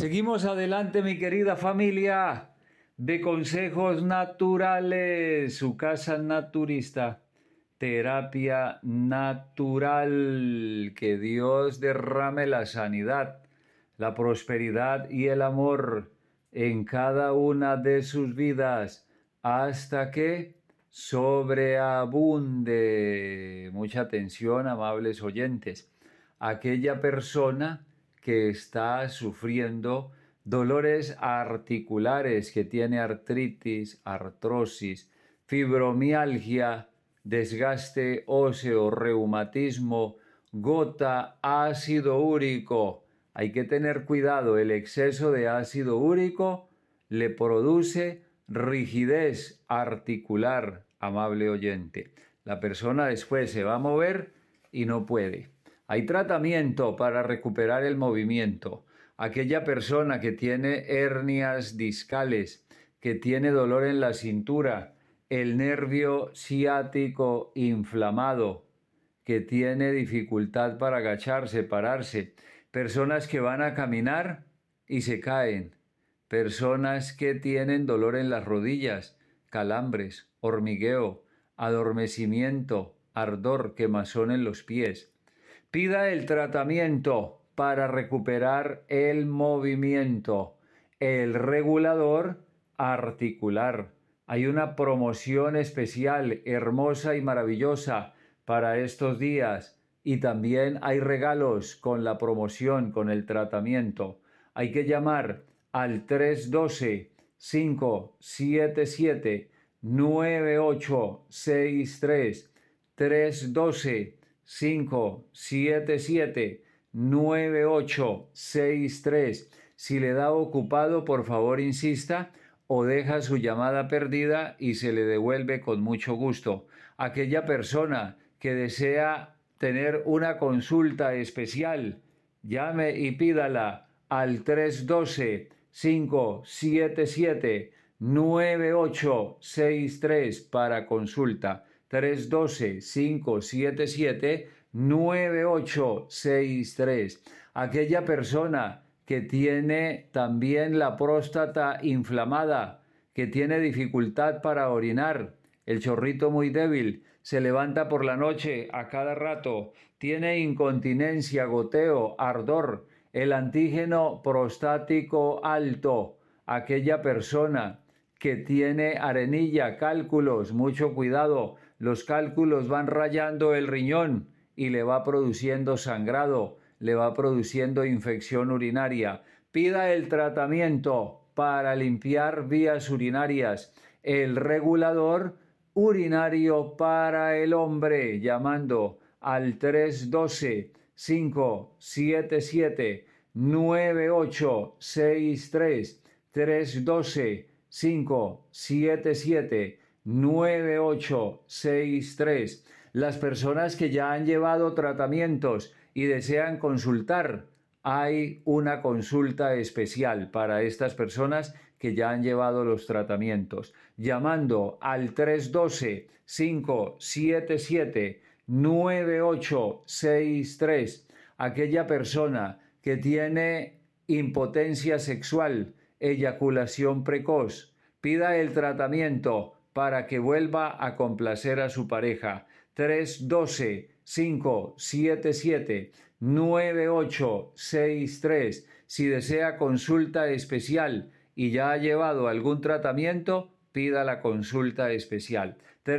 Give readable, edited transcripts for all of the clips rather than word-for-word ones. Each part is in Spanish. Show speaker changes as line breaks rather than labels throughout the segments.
Seguimos adelante, mi querida familia de Consejos Naturales, su casa naturista, terapia natural. Que Dios derrame la sanidad, la prosperidad y el amor en cada una de sus vidas hasta que sobreabunde. Mucha atención, amables oyentes. Aquella persona que está sufriendo dolores articulares, que tiene artritis, artrosis, fibromialgia, desgaste óseo, reumatismo, gota, ácido úrico. Hay que tener cuidado, el exceso de ácido úrico le produce rigidez articular, amable oyente. La persona después se va a mover y no puede. Hay tratamiento para recuperar el movimiento. Aquella persona que tiene hernias discales, que tiene dolor en la cintura, el nervio ciático inflamado, que tiene dificultad para agacharse, pararse, personas que van a caminar y se caen, personas que tienen dolor en las rodillas, calambres, hormigueo, adormecimiento, ardor, quemazón en los pies. Pida el tratamiento para recuperar el movimiento, el regulador articular. Hay una promoción especial, hermosa y maravillosa para estos días, y también hay regalos con la promoción, con el tratamiento. Hay que llamar al 312-577-9863, 312-577-9863. Si le da ocupado, por favor insista o deja su llamada perdida y se le devuelve con mucho gusto. Aquella persona que desea tener una consulta especial, llame y pídala al 312-577-9863 para consulta. 312-577-9863. Aquella persona que tiene también la próstata inflamada, que tiene dificultad para orinar, el chorrito muy débil, se levanta por la noche a cada rato, tiene incontinencia, goteo, ardor, el antígeno prostático alto, aquella persona que tiene arenilla, cálculos, mucho cuidado, los cálculos van rayando el riñón y le va produciendo sangrado, le va produciendo infección urinaria. Pida el tratamiento para limpiar vías urinarias, el regulador urinario para el hombre, llamando al 312-577-9863, 312-577-9863. Las personas que ya han llevado tratamientos y desean consultar, hay una consulta especial para estas personas que ya han llevado los tratamientos, llamando al 312-577-9863. Aquella persona que tiene impotencia sexual, eyaculación precoz, pida el tratamiento para que vuelva a complacer a su pareja. 312-577-9863. Si desea consulta especial y ya ha llevado algún tratamiento, pida la consulta especial.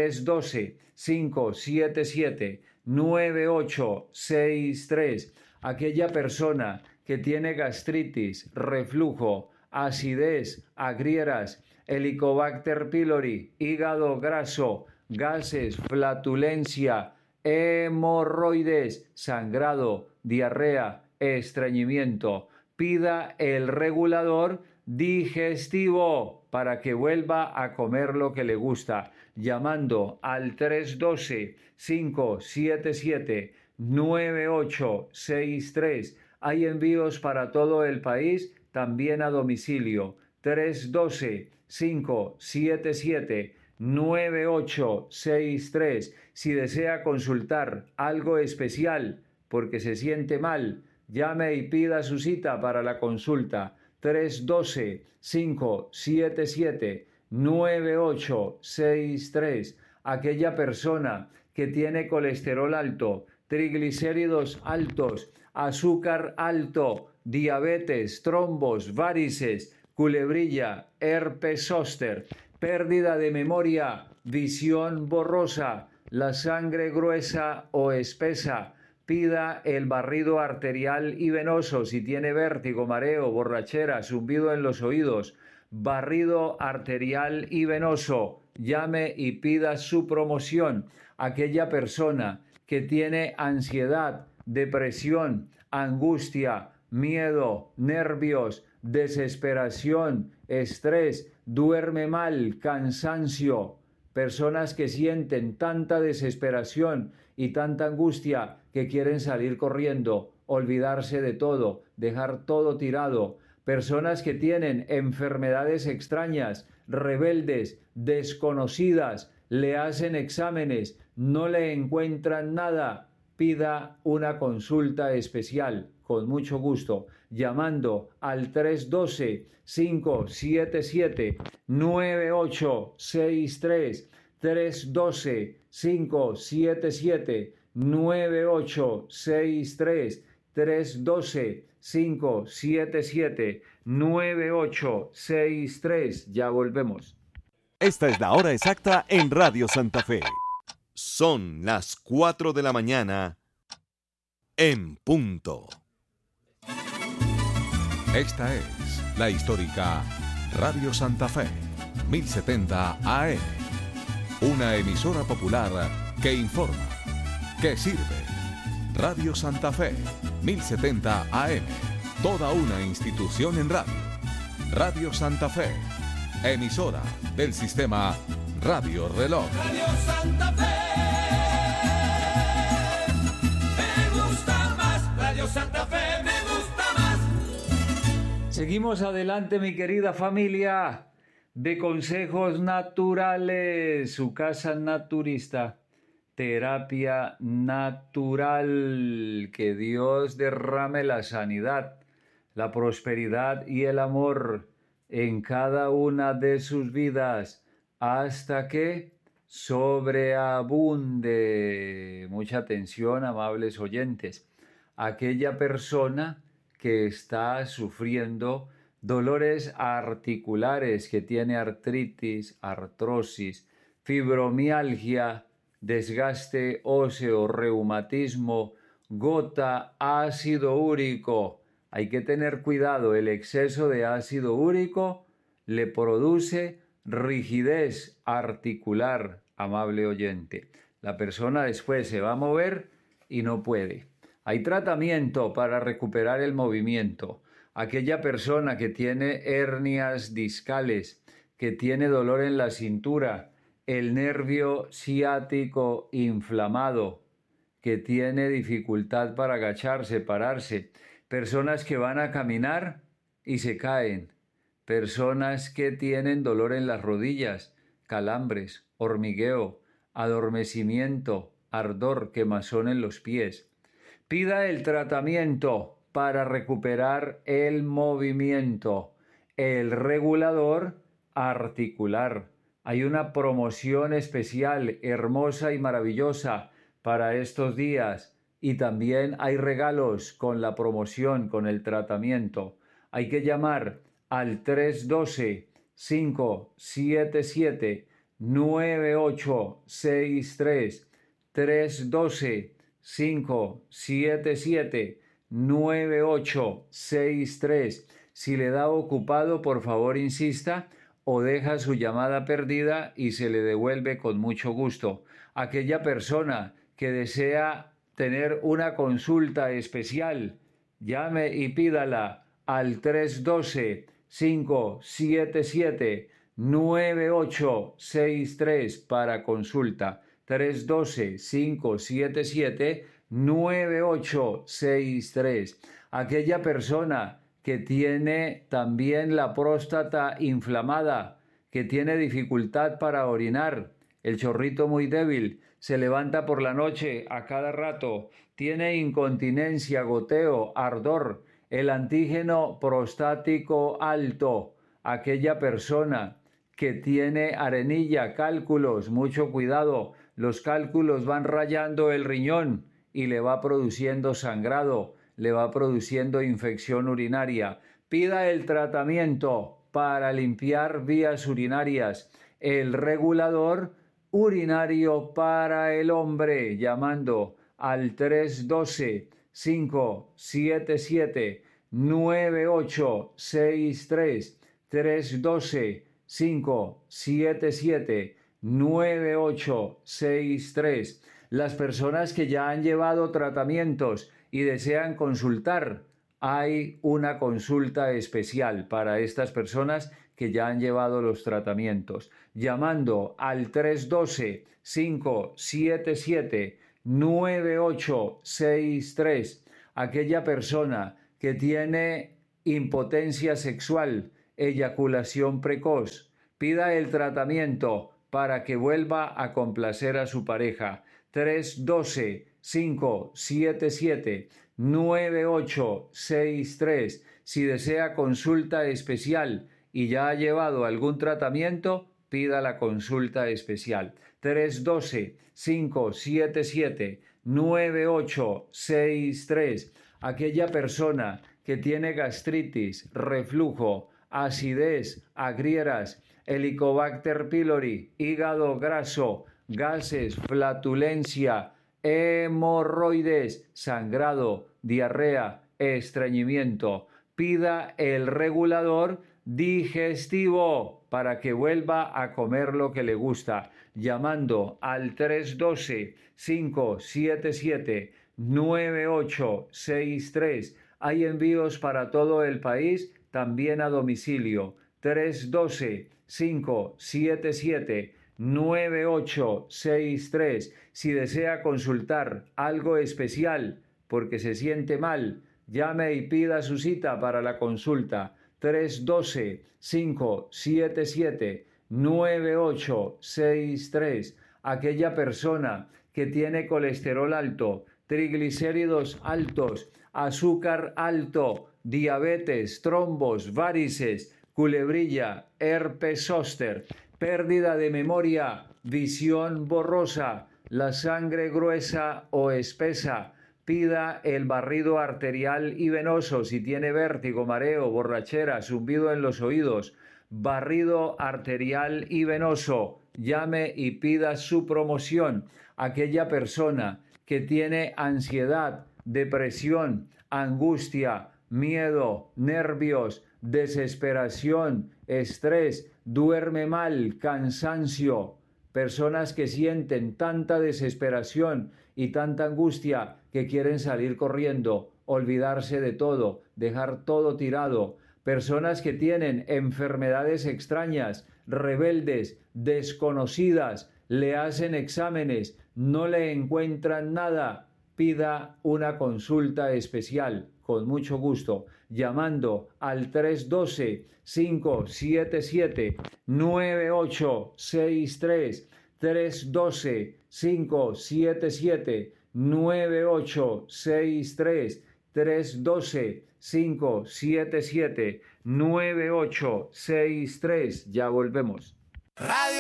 312-577-9863. Aquella persona que tiene gastritis, reflujo, acidez, agrieras, Helicobacter pylori, hígado graso, gases, flatulencia, hemorroides, sangrado, diarrea, estreñimiento. Pida el regulador digestivo para que vuelva a comer lo que le gusta, llamando al 312-577-9863. Hay envíos para todo el país, también a domicilio. 312-577-9863. Si desea consultar algo especial porque se siente mal, llame y pida su cita para la consulta. 312-577-9863. Aquella persona que tiene colesterol alto, triglicéridos altos, azúcar alto, diabetes, trombos, varices, culebrilla, herpes zóster, pérdida de memoria, visión borrosa, la sangre gruesa o espesa, pida el barrido arterial y venoso si tiene vértigo, mareo, borrachera, zumbido en los oídos, barrido arterial y venoso, llame y pida su promoción. Aquella persona que tiene ansiedad, depresión, angustia, miedo, nervios, desesperación, estrés, duerme mal, cansancio, personas que sienten tanta desesperación y tanta angustia que quieren salir corriendo, olvidarse de todo, dejar todo tirado, personas que tienen enfermedades extrañas, rebeldes, desconocidas, le hacen exámenes, no le encuentran nada, pida una consulta especial, con mucho gusto, llamando al 312-577-9863, 312-577-9863, 312-577-9863. Ya volvemos.
Esta es la hora exacta en Radio Santa Fe. Son las 4 de la mañana en punto.
Esta es la histórica Radio Santa Fe, 1070 AM. Una emisora popular que informa, que sirve. Radio Santa Fe, 1070 AM. Toda una institución en radio. Radio Santa Fe, emisora del sistema Radio Reloj.
Radio Santa Fe, me gusta más. Radio Santa Fe, me gusta más.
Seguimos adelante, mi querida familia de Consejos Naturales, su casa naturista, terapia natural. Que Dios derrame la sanidad, la prosperidad y el amor en cada una de sus vidas hasta que sobreabunde. Mucha atención, amables oyentes. Aquella persona que está sufriendo dolores articulares, que tiene artritis, artrosis, fibromialgia, desgaste óseo, reumatismo, gota, ácido úrico. Hay que tener cuidado, el exceso de ácido úrico le produce rigidez articular, amable oyente. La persona después se va a mover y no puede. Hay tratamiento para recuperar el movimiento. Aquella persona que tiene hernias discales, que tiene dolor en la cintura, el nervio ciático inflamado, que tiene dificultad para agacharse, pararse, personas que van a caminar y se caen, personas que tienen dolor en las rodillas, calambres, hormigueo, adormecimiento, ardor, quemazón en los pies. Pida el tratamiento para recuperar el movimiento, el regulador articular. Hay una promoción especial, hermosa y maravillosa para estos días, y también hay regalos con la promoción, con el tratamiento. Hay que llamar al 312-577-9863, 312-577-9863. Si le da ocupado, por favor insista o deja su llamada perdida y se le devuelve con mucho gusto. Aquella persona que desea tener una consulta especial, llame y pídala al 312-577-9863 para consulta. 312-577-9863. Aquella persona que tiene también la próstata inflamada, que tiene dificultad para orinar, el chorrito muy débil, se levanta por la noche a cada rato, tiene incontinencia, goteo, ardor, El antígeno prostático alto, aquella persona que tiene arenilla, cálculos, mucho cuidado, los cálculos van rayando el riñón y le va produciendo sangrado, le va produciendo infección urinaria. Pida el tratamiento para limpiar vías urinarias, el regulador urinario para el hombre, llamando al 312-577-9863, 312-577-9863. Las personas que ya han llevado tratamientos y desean consultar, hay una consulta especial para estas personas que ya han llevado los tratamientos, llamando al 312-577-9863. Aquella persona que tiene impotencia sexual, eyaculación precoz, pida el tratamiento para que vuelva a complacer a su pareja. 312-577-9863. Si desea consulta especial y ya ha llevado algún tratamiento, pida la consulta especial. 312-577-9863. Aquella persona que tiene gastritis, reflujo, acidez, agrieras, Helicobacter pylori, hígado graso, gases, flatulencia, hemorroides, sangrado, diarrea, estreñimiento. Pida el regulador digestivo para que vuelva a comer lo que le gusta, llamando al 312-577-9863. Hay envíos para todo el país, también a domicilio. 312-577-9863. Si desea consultar algo especial porque se siente mal, llame y pida su cita para la consulta. 312-577-9863. Aquella persona que tiene colesterol alto, triglicéridos altos, azúcar alto, diabetes, trombos, varices, culebrilla, herpes zóster, pérdida de memoria, visión borrosa, la sangre gruesa o espesa. Pida el barrido arterial y venoso si tiene vértigo, mareo, borrachera, zumbido en los oídos. Barrido arterial y venoso. Llame y pida su promoción. Aquella persona que tiene ansiedad, depresión, angustia, miedo, nervios, desesperación, estrés, duerme mal, cansancio. Personas que sienten tanta desesperación y tanta angustia que quieren salir corriendo, olvidarse de todo, dejar todo tirado. Personas que tienen enfermedades extrañas, rebeldes, desconocidas, le hacen exámenes, no le encuentran nada. Pida una consulta especial, con mucho gusto, llamando al 312-577-9863, 312-577-9863, 312-577-9863. Ya volvemos.
Radio